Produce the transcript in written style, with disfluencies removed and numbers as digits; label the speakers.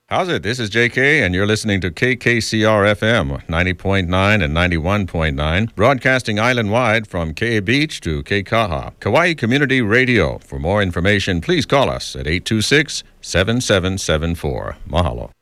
Speaker 1: How's it? This is JK, and you're listening to KKCR FM 90.9 and 91.9, broadcasting island-wide from K Beach to K Kaha. Kauai Community Radio. For more information, please call us at 826-7774. Mahalo.